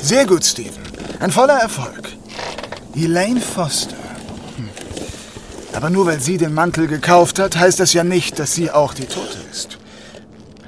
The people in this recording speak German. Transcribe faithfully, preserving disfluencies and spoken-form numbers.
Sehr gut, Stephen. Ein voller Erfolg. Elaine Foster. Hm. Aber nur weil sie den Mantel gekauft hat, heißt das ja nicht, dass sie auch die Tote ist.